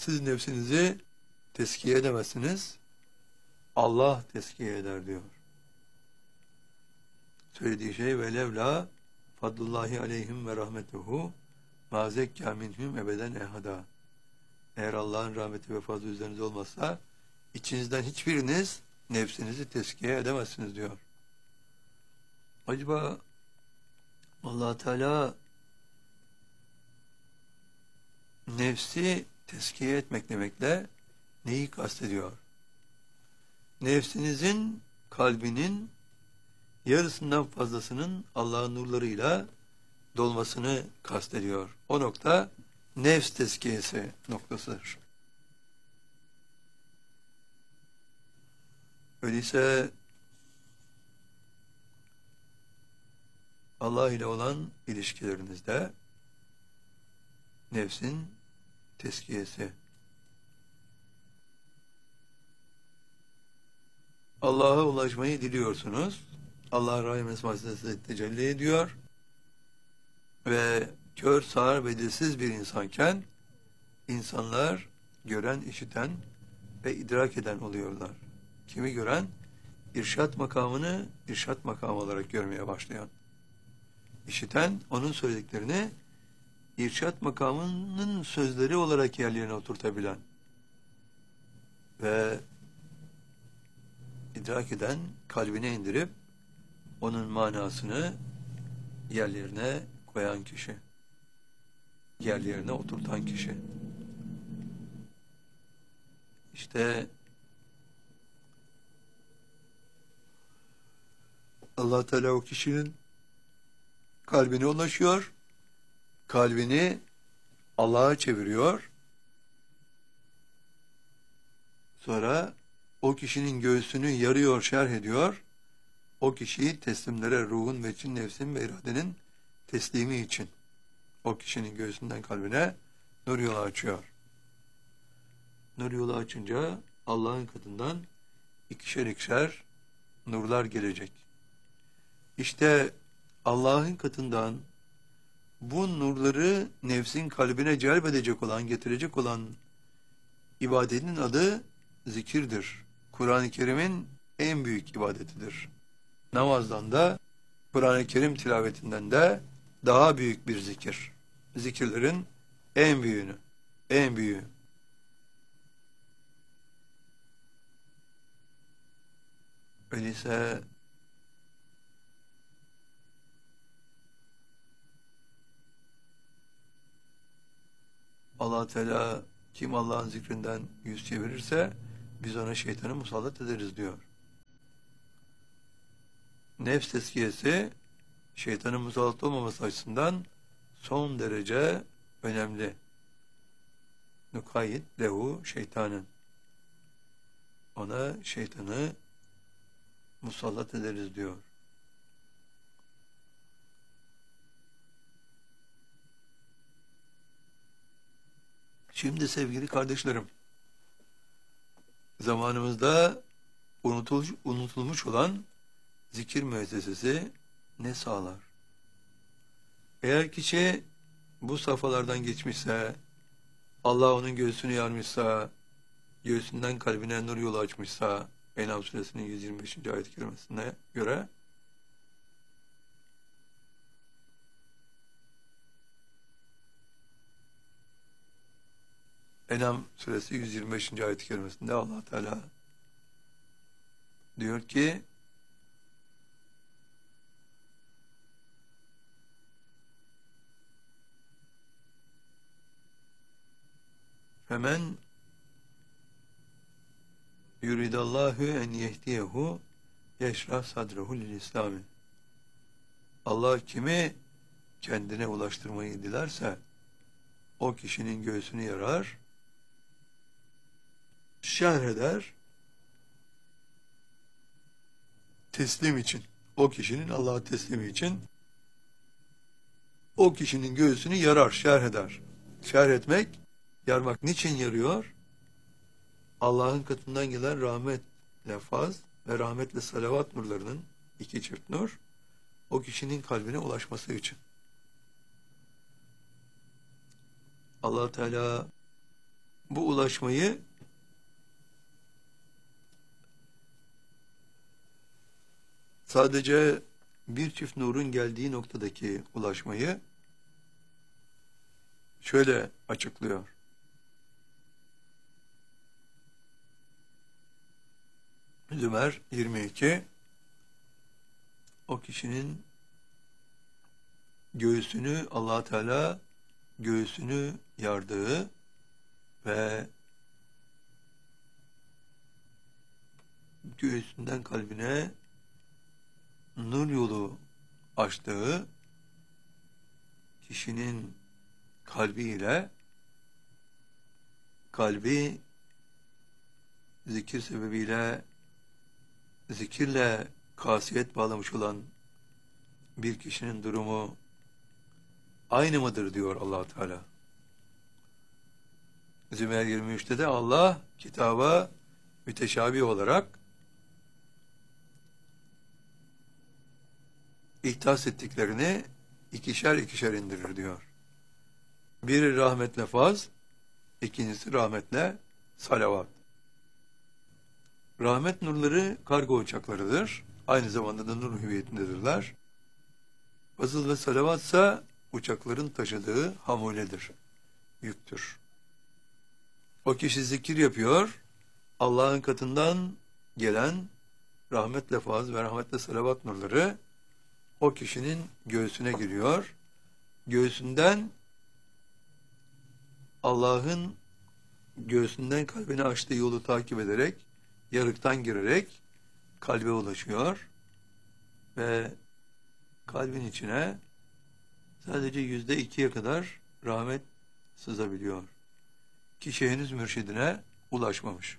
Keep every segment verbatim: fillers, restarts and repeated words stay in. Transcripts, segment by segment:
Siz nefsinizi tezkiye edemezsiniz. Allah tezkiye eder diyor. Söylediği şey ve levla fadlullahi aleyhim ve rahmetuhu ma zekka minhum ebeden ehada. Eğer Allah'ın rahmeti ve fazlı üzerinize olmazsa içinizden hiçbiriniz nefsinizi tezkiye edemezsiniz diyor. Acaba Allah Teala nefsi tezkiye etmek demekle neyi kastediyor? Nefsinizin, kalbinin yarısından fazlasının Allah'ın nurlarıyla dolmasını kastediyor. O nokta nefs tezkiyesi noktasıdır. Öyleyse Allah ile olan ilişkilerinizde nefsin tezkiyesi. Allah'a ulaşmayı diliyorsunuz. Allah Rahim Esma-ı tecelli ediyor. Ve kör, sağır ve dilsiz bir insanken insanlar gören, işiten ve idrak eden oluyorlar. Kimi gören? İrşat makamını irşat makamı olarak görmeye başlayan. İşiten onun söylediklerini irşat makamının sözleri olarak yerlerine oturtabilen ve idrak eden, kalbine indirip onun manasını yerlerine koyan kişi, yerlerine oturtan kişi. İşte Allah Teala o kişinin kalbine ulaşıyor, kalbini Allah'a çeviriyor, sonra o kişinin göğsünü yarıyor, şerh ediyor, o kişiyi teslimlere, ruhun ve için, nefsin ve iradenin teslimi için o kişinin göğsünden kalbine nur yolu açıyor. Nur yolu açınca Allah'ın katından ikişer ikişer nurlar gelecek. İşte Allah'ın katından bu nurları nefsin kalbine celbedecek olan, getirecek olan ibadetin adı zikirdir. Kur'an-ı Kerim'in en büyük ibadetidir. Namazdan da, Kur'an-ı Kerim tilavetinden de daha büyük bir zikir. Zikirlerin en büyüğünü, en büyüğü. Öyleyse Allah Teala kim Allah'ın zikrinden yüz çevirirse biz ona şeytanı musallat ederiz diyor. Nefs tezkiyesi şeytanın musallat olmaması açısından son derece önemli. Nukayyid lehu şeytanın. Ona şeytanı musallat ederiz diyor. Şimdi sevgili kardeşlerim, zamanımızda unutulmuş, unutulmuş olan zikir müessesesi ne sağlar? Eğer kişi bu safhalardan geçmişse, Allah onun göğsünü yarmışsa, göğsünden kalbine nur yolu açmışsa, En'am suresinin yüz yirmi beşinci ayet-i kerimesine göre, En'am suresi yüz yirmi beşinci ayet-i kerimesinde Allah Teala diyor ki Femen yuridallahu en yehdiyehu yeşrah sadrehu lil İslami. Allah kimi kendine ulaştırmayı dilerse o kişinin göğsünü yarar, şerh eder, teslim için, o kişinin Allah'a teslimi için o kişinin göğsünü yarar, şerh eder. Şerh etmek, yarmak niçin yarıyor? Allah'ın katından gelen rahmetle faz ve rahmetle salavat nurlarının iki çift nur o kişinin kalbine ulaşması için. Allah Teala bu ulaşmayı sadece bir çift nurun geldiği noktadaki ulaşmayı şöyle açıklıyor. Zümer yirmi iki, o kişinin göğsünü Allah Teala göğsünü yardığı ve göğsünden kalbine nur yolu açtığı kişinin kalbiyle kalbi zikir sebebiyle zikirle kasiyet bağlamış olan bir kişinin durumu aynı mıdır diyor Allah Teala. Zümer yirmi üçte de Allah kitaba müteşabih olarak ihtas ettiklerini ikişer ikişer indirir diyor. Biri rahmetle faz, ikincisi rahmetle salavat. Rahmet nurları kargo uçaklarıdır. Aynı zamanda da nur hüviyetindedirler. Fazıl ve salavatsa uçakların taşıdığı hamuledir, yüktür. O kişi zikir yapıyor, Allah'ın katından gelen rahmetle faz ve rahmetle salavat nurları o kişinin göğsüne giriyor. Göğsünden Allah'ın göğsünden kalbine açtığı yolu takip ederek, yarıktan girerek kalbe ulaşıyor ve kalbin içine sadece yüzde ikiye kadar rahmet sızabiliyor. Kişi henüz mürşidine ulaşmamış.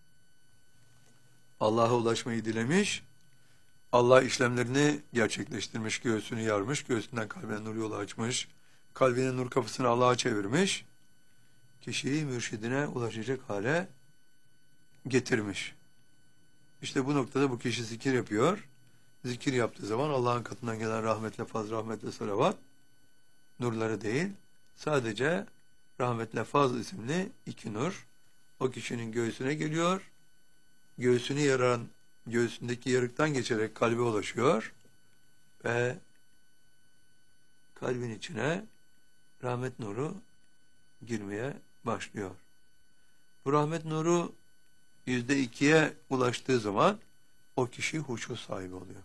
Allah'a ulaşmayı dilemiş, Allah işlemlerini gerçekleştirmiş, göğsünü yarmış, göğsünden kalbine nur yolu açmış, kalbinin nur kapısını Allah'a çevirmiş, kişiyi mürşidine ulaşacak hale getirmiş. İşte bu noktada bu kişi zikir yapıyor. Zikir yaptığı zaman Allah'ın katından gelen rahmetle faz, rahmetle salavat nurları değil, sadece rahmetle faz isimli iki nur o kişinin göğsüne geliyor. Göğsünü yaran, göğsündeki yarıktan geçerek kalbe ulaşıyor ve kalbin içine rahmet nuru girmeye başlıyor. Bu rahmet nuru yüzde ikiye ulaştığı zaman o kişi huşu sahibi oluyor.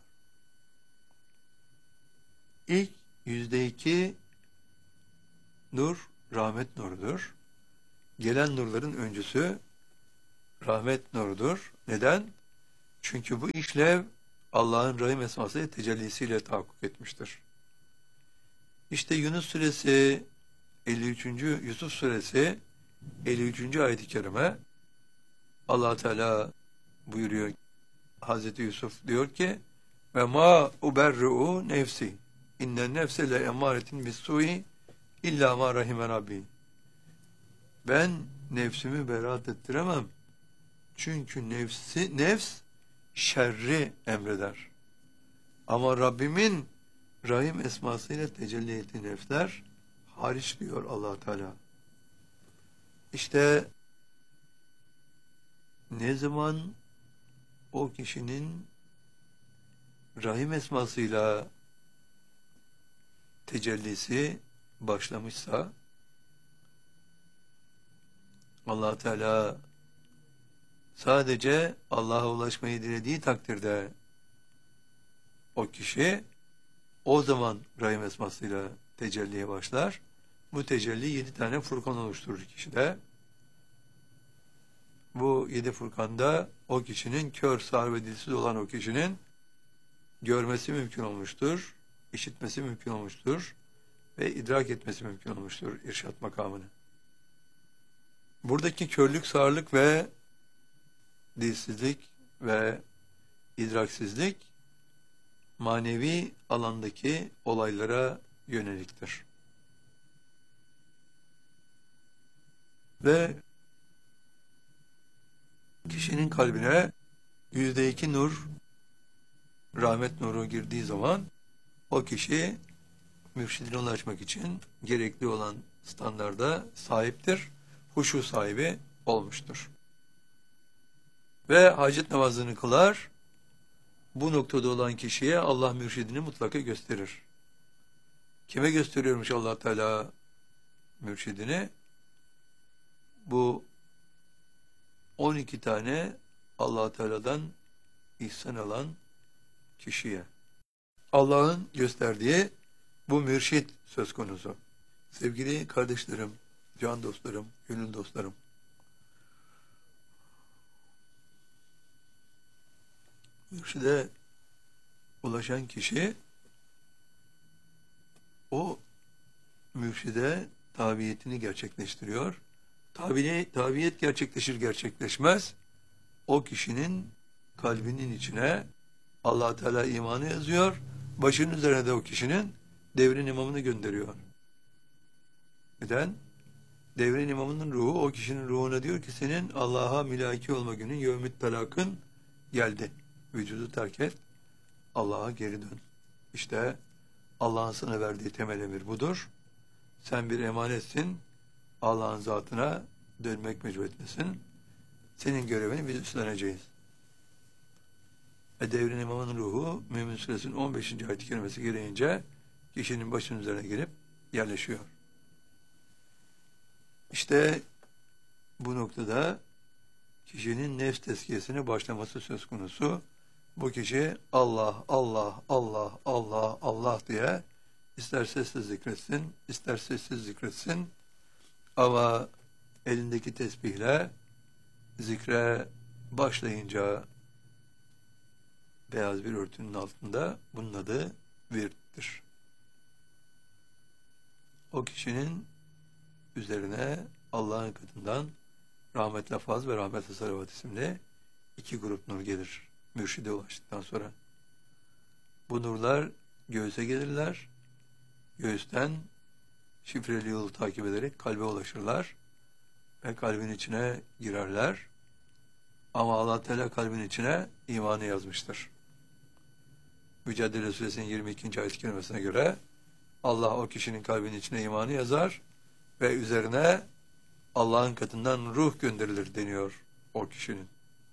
İlk yüzde iki nur rahmet nurudur. Gelen nurların öncüsü rahmet nurudur. Neden? Çünkü bu işlev Allah'ın Rahim esması tecellisiyle tahakkuk etmiştir. İşte Yunus suresi elli üçüncü Yusuf suresi elli üçüncü ayet-i kerime Allah Teala buyuruyor. Hazreti Yusuf diyor ki ve ma uberru nefsi innen nefse le emaretin bis-sui illa ma rahime rabbi. Ben nefsimi beraat ettiremem. Çünkü nefsi nefs şerri emreder. Ama Rabbimin Rahim esmasıyla tecelli ettiği nefsler hariç diyor Allah Teala. İşte ne zaman o kişinin Rahim esmasıyla tecellisi başlamışsa Allah Teala sadece Allah'a ulaşmayı dilediği takdirde o kişi o zaman Rahim esmasıyla tecelliye başlar. Bu tecelli yedi tane furkan oluşturur kişide. Bu yedi furkanda o kişinin kör, sağır ve dilsiz olan o kişinin görmesi mümkün olmuştur, işitmesi mümkün olmuştur ve idrak etmesi mümkün olmuştur irşat makamını. Buradaki körlük, sağırlık ve dilsizlik ve idraksizlik manevi alandaki olaylara yöneliktir. Ve kişinin kalbine yüzde iki nur, rahmet nuru girdiği zaman o kişi mürşidine ulaşmak için gerekli olan standarda sahiptir. huşu sahibi olmuştur. Ve hacet namazını kılar. Bu noktada olan kişiye Allah mürşidini mutlaka gösterir. Kime gösteriyormuş Allah Teala mürşidini? Bu on iki tane Allah Teala'dan ihsan alan kişiye. Allah'ın gösterdiği bu mürşid söz konusu. Sevgili kardeşlerim, can dostlarım, gönül dostlarım. Mürşide ulaşan kişi o mürşide tabiyetini gerçekleştiriyor. Tabi, tabiyet gerçekleşir gerçekleşmez o kişinin kalbinin içine Allah Teala imanı yazıyor. Başının üzerine de o kişinin devrin imamını gönderiyor. Neden? Devrin imamının ruhu o kişinin ruhuna diyor ki senin Allah'a mülaki olma günün yevmit talakın geldi. Vücudu terk et. Allah'a geri dön. İşte Allah'ın sana verdiği temel emir budur. Sen bir emanetsin. Allah'ın zatına dönmek mecburiyetindesin. Senin görevini biz üstleneceğiz. E devrin imamının ruhu Mümin Suresinin on beşinci ayet-i kerimesi gereğince kişinin başının üzerine gelip yerleşiyor. İşte bu noktada kişinin nefs tezkiyesine başlaması söz konusu. Bu kişi Allah, Allah, Allah, Allah, Allah diye ister sessiz zikretsin, ister sessiz zikretsin ama elindeki tesbihle zikre başlayınca beyaz bir örtünün altında bunun adı virttir. O kişinin üzerine Allah'ın katından rahmetle faz ve rahmetle salavat isimli iki grup nur gelir mürşide ulaştıktan sonra. Bu nurlar göğüse gelirler. Göğüsten şifreli yolu takip ederek kalbe ulaşırlar ve kalbin içine girerler. Ama Allah Teala kalbin içine imanı yazmıştır. Mücadele Suresinin yirmi ikinci ayet-i kerimesine göre Allah o kişinin kalbinin içine imanı yazar ve üzerine Allah'ın katından ruh gönderilir deniyor o kişinin.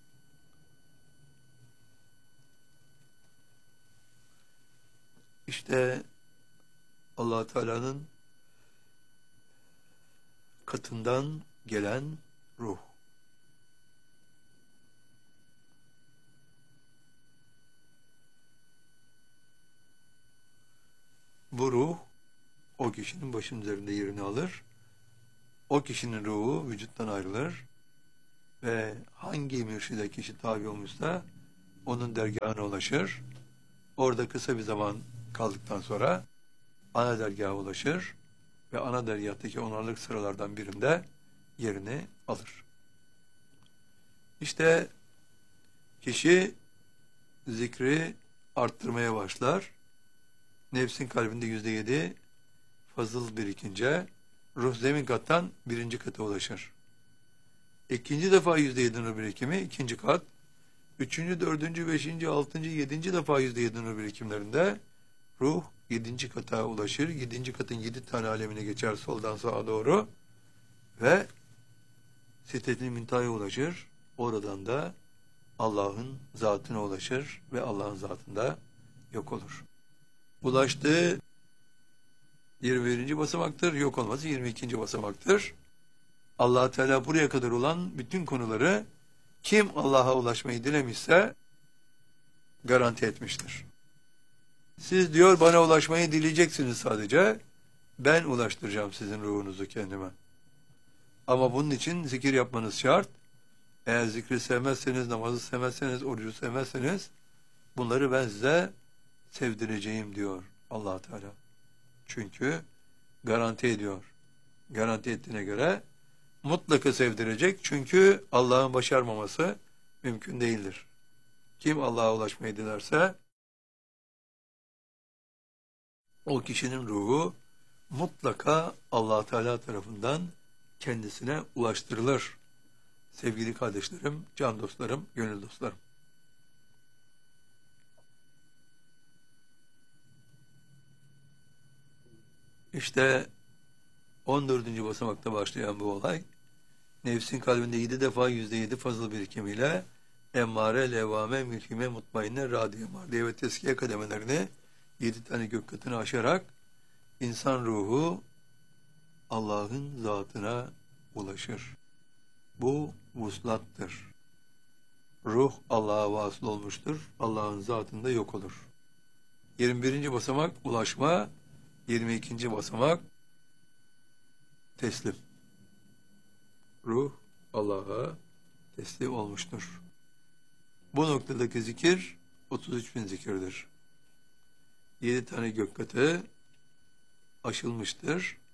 İşte Allah Teala'nın katından gelen ruh. Bu ruh o kişinin başının üzerinde yerini alır. O kişinin ruhu vücuttan ayrılır ve hangi mürşide kişi tabi olmuşsa onun dergahına ulaşır. Orada kısa bir zaman kaldıktan sonra ana dergaha ulaşır ve ana dergahtaki onarlık sıralardan birinde yerini alır. İşte kişi zikri arttırmaya başlar. Nefsin kalbinde yüzde yedi fazıl birikince ruh zemin kattan birinci kata ulaşır. İkinci defa yüzde yedi nur birikimi ikinci kat. Üçüncü, dördüncü, beşinci, altıncı, yedinci defa yüzde yedi nur birikimlerinde ruh yedinci kata ulaşır. Yedinci katın yedi tane alemine geçer soldan sağa doğru ve Sidret-i Münteha'ya ulaşır. Oradan da Allah'ın zatına ulaşır ve Allah'ın zatında yok olur. Ulaştığı yirmi birinci basamaktır. Yok olması yirmi ikinci basamaktır. Allah Teala buraya kadar olan bütün konuları kim Allah'a ulaşmayı dilemişse garanti etmiştir. Siz diyor bana ulaşmayı dileyeceksiniz sadece. Ben ulaştıracağım sizin ruhunuzu kendime. Ama bunun için zikir yapmanız şart. Eğer zikri sevmezseniz, namazı sevmezseniz, orucu sevmezseniz bunları ben size sevdireceğim diyor Allah Teala. Çünkü garanti ediyor. Garanti ettiğine göre mutlaka sevdirecek. Çünkü Allah'ın başarmaması mümkün değildir. Kim Allah'a ulaşmayı dilerse o kişinin ruhu mutlaka Allah Teala tarafından kendisine ulaştırılır. Sevgili kardeşlerim, can dostlarım, gönül dostlarım. İşte on dördüncü basamakta başlayan bu olay Nefsin kalbinde yedi defa yüzde yedi fazıl birikimiyle emmare, levvame, mülhime, mutmainne, radiye, mardiye ve teskiye kademelerini yedi tane gök katını aşarak insan ruhu Allah'ın zatına ulaşır. Bu vuslattır. Ruh Allah'a vasıl olmuştur. Allah'ın zatında yok olur. yirmi birinci basamak ulaşma, yirmi ikinci basamak teslim. Ruh Allah'a teslim olmuştur. Bu noktadaki zikir otuz üç bin zikirdir. Yedi tane gök katı aşılmıştır.